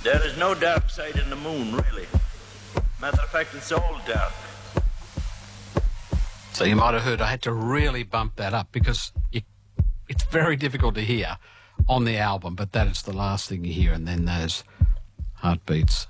There is no dark side in the moon, really. Matter of fact, it's all dark. So you might have heard I had to really bump that up because it's very difficult to hear on the album, but that is the last thing you hear, and then those heartbeats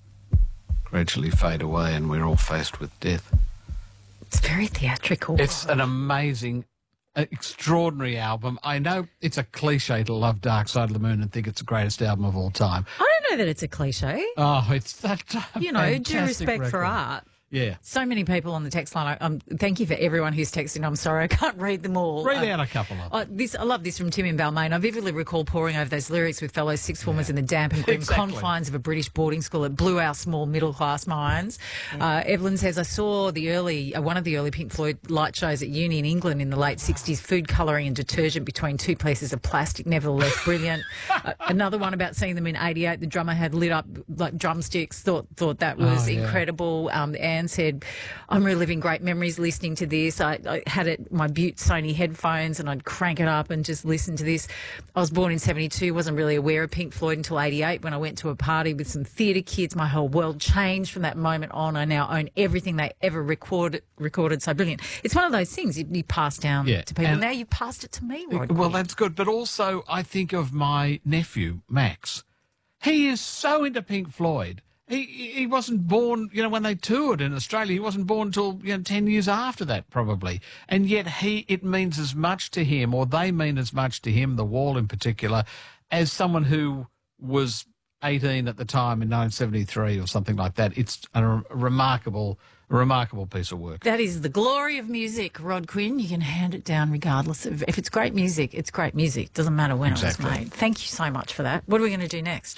gradually fade away and we're all faced with death. It's very theatrical. It's an amazing, extraordinary album. I know it's a cliche to love Dark Side of the Moon and think it's the greatest album of all time. I don't know that it's a cliche. Oh, it's that Due respect for art. Yeah. So many people on the text line. Thank you for everyone who's texting. I'm sorry, I can't read them all. Read out a couple of them. I love this from Tim in Balmain. I vividly recall poring over those lyrics with fellow sixth formers in the damp and grim confines of a British boarding school. It blew our small middle-class minds. Evelyn says, I saw one of the early Pink Floyd light shows at uni in England in the late 60s. Food colouring and detergent between two pieces of plastic, nevertheless brilliant. Another one about seeing them in 88. The drummer had lit up like drumsticks. Thought that was incredible. Anne said, I'm reliving great memories listening to this. I had my Butte Sony headphones and I'd crank it up and just listen to this. I was born in 72, wasn't really aware of Pink Floyd until 88 when I went to a party with some theatre kids. My whole world changed from that moment on. I now own everything they ever recorded. So brilliant. It's one of those things you pass down to people. And now you passed it to me, Rod. Well, that's good. But also I think of my nephew, Max. He is so into Pink Floyd. He wasn't born, when they toured in Australia. He wasn't born until 10 years after that, probably. And yet it means as much to him, or they mean as much to him, The Wall in particular, as someone who was 18 at the time in 1973 or something like that. It's a remarkable piece of work. That is the glory of music, Rod Quinn. You can hand it down regardless of if it's great music. It's great music. Doesn't matter when it was made. Thank you so much for that. What are we going to do next?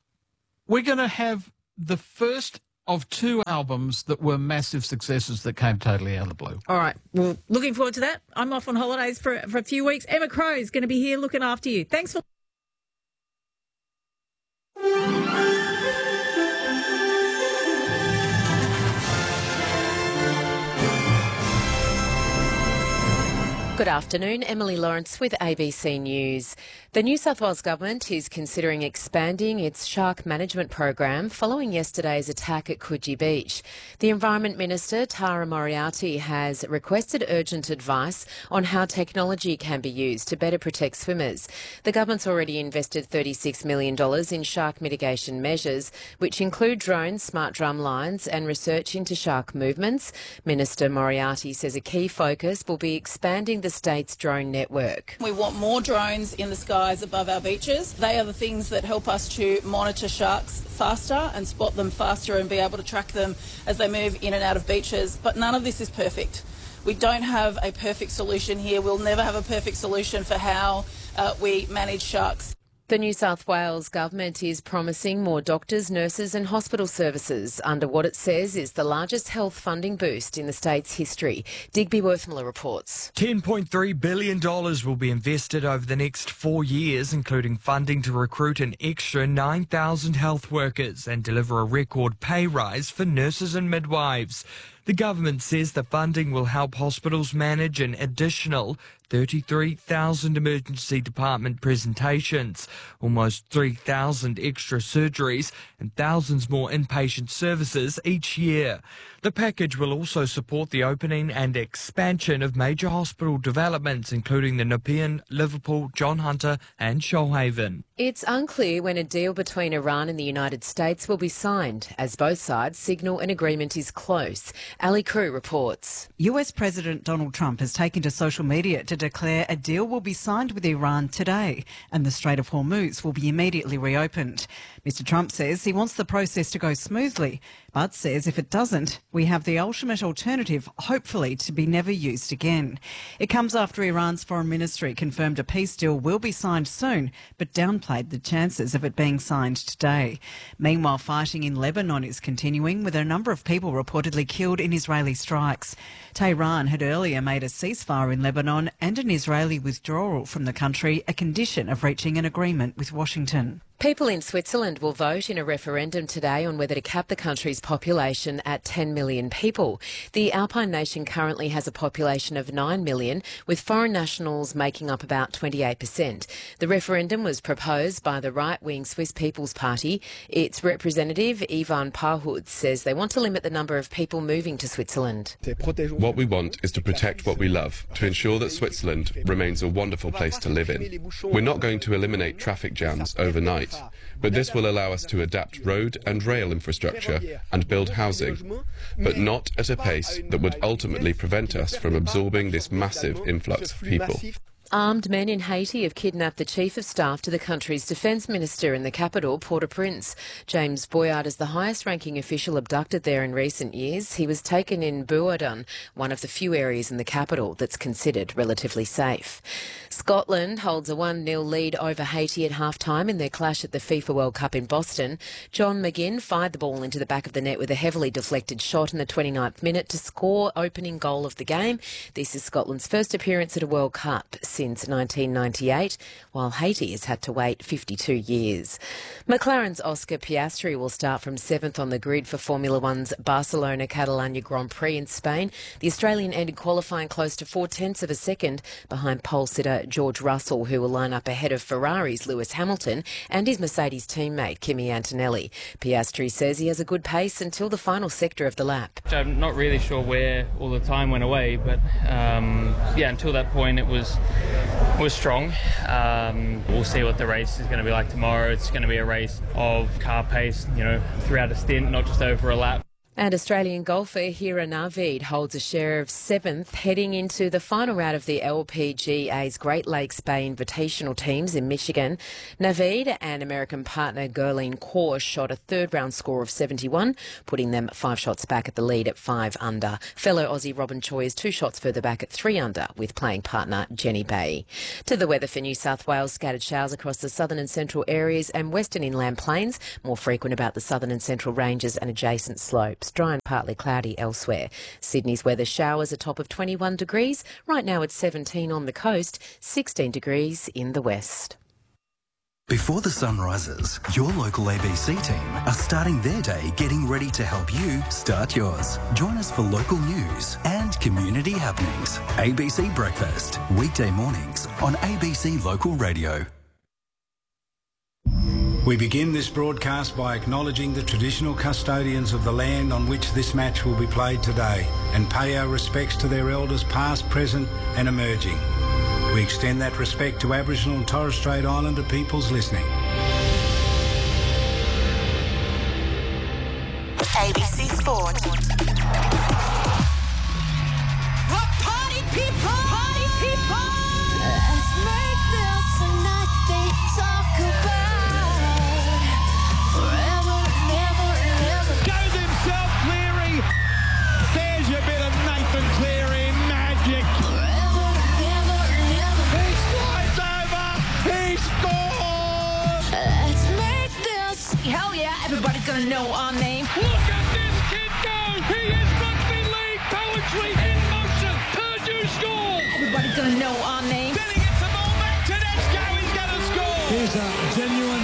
We're going to have the first of two albums that were massive successes that came totally out of the blue. All right. Well, looking forward to that. I'm off on holidays for a few weeks. Emma Crow is going to be here looking after you. Thanks for... Good afternoon, Emily Lawrence with ABC News. The New South Wales Government is considering expanding its shark management program following yesterday's attack at Coogee Beach. The Environment Minister, Tara Moriarty, has requested urgent advice on how technology can be used to better protect swimmers. The government's already invested $36 million in shark mitigation measures, which include drones, smart drum lines and research into shark movements. Minister Moriarty says a key focus will be expanding the state's drone network. We want more drones in the skies above our beaches. They are the things that help us to monitor sharks faster and spot them faster and be able to track them as they move in and out of beaches. But none of this is perfect. We don't have a perfect solution here. We'll never have a perfect solution for how we manage sharks. The New South Wales Government is promising more doctors, nurses and hospital services under what it says is the largest health funding boost in the state's history. Digby Worthmiller reports. $10.3 billion will be invested over the next 4 years, including funding to recruit an extra 9,000 health workers and deliver a record pay rise for nurses and midwives. The government says the funding will help hospitals manage an additional 33,000 emergency department presentations, almost 3,000 extra surgeries and thousands more inpatient services each year. The package will also support the opening and expansion of major hospital developments, including the Nepean, Liverpool, John Hunter and Shoalhaven. It's unclear when a deal between Iran and the United States will be signed, as both sides signal an agreement is close. Ali Crew reports. US President Donald Trump has taken to social media to declare a deal will be signed with Iran today and the Strait of Hormuz will be immediately reopened. Mr. Trump says he wants the process to go smoothly, but says if it doesn't, we have the ultimate alternative, hopefully to be never used again. It comes after Iran's foreign ministry confirmed a peace deal will be signed soon, but downplayed the chances of it being signed today. Meanwhile, fighting in Lebanon is continuing, with a number of people reportedly killed in Israeli strikes. Tehran had earlier made a ceasefire in Lebanon and an Israeli withdrawal from the country a condition of reaching an agreement with Washington. People in Switzerland will vote in a referendum today on whether to cap the country's population at 10 million people. The Alpine nation currently has a population of 9 million, with foreign nationals making up about 28%. The referendum was proposed by the right-wing Swiss People's Party. Its representative, Ivan Parhut, says they want to limit the number of people moving to Switzerland. What we want is to protect what we love, to ensure that Switzerland remains a wonderful place to live in. We're not going to eliminate traffic jams overnight, but this will allow us to adapt road and rail infrastructure and build housing, but not at a pace that would ultimately prevent us from absorbing this massive influx of people. Armed men in Haiti have kidnapped the chief of staff to the country's defence minister in the capital, Port-au-Prince. James Boyard is the highest-ranking official abducted there in recent years. He was taken in Bouadon, one of the few areas in the capital that's considered relatively safe. Scotland holds a 1-0 lead over Haiti at half-time in their clash at the FIFA World Cup in Boston. John McGinn fired the ball into the back of the net with a heavily deflected shot in the 29th minute to score opening goal of the game. This is Scotland's first appearance at a World Cup since 1998, while Haiti has had to wait 52 years. McLaren's Oscar Piastri will start from 7th on the grid for Formula One's Barcelona-Catalunya Grand Prix in Spain. The Australian ended qualifying close to 0.4 of a second behind pole sitter George Russell, who will line up ahead of Ferrari's Lewis Hamilton and his Mercedes teammate Kimi Antonelli. Piastri says he has a good pace until the final sector of the lap. I'm not really sure where all the time went away, but until that point it was strong. We'll see what the race is going to be like tomorrow. It's going to be a race of car pace, throughout a stint, not just over a lap. And Australian golfer Hira Naveed holds a share of 7th heading into the final round of the LPGA's Great Lakes Bay Invitational teams in Michigan. Naveed and American partner Gerline Kors shot a third-round score of 71, putting them 5 shots back at the lead at 5 under. Fellow Aussie Robin Choi is 2 shots further back at 3 under with playing partner Jenny Bay. To the weather for New South Wales, scattered showers across the southern and central areas and western inland plains, more frequent about the southern and central ranges and adjacent slopes. Dry and partly cloudy elsewhere. Sydney's weather showers a top of 21 degrees. Right now it's 17 on the coast, 16 degrees in the west. Before the sun rises, your local ABC team are starting their day getting ready to help you start yours. Join us for local news and community happenings. ABC Breakfast, weekday mornings on ABC Local Radio. We begin this broadcast by acknowledging the traditional custodians of the land on which this match will be played today and pay our respects to their elders past, present and emerging. We extend that respect to Aboriginal and Torres Strait Islander peoples listening. ABC Sport. Party people! Party people! Let's make this a night they talk about. Forever and ever and ever. Goes himself, Cleary. There's your bit of Nathan Cleary magic. Forever and ever and ever. He slides over. He scores. Let's make this. Hell yeah, everybody's gonna know our name. Look at this kid go. He is rugby league poetry in motion. Purdue score. Everybody's gonna know our name. Then he gets the ball back. Tedesco is going to score. Here's a genuine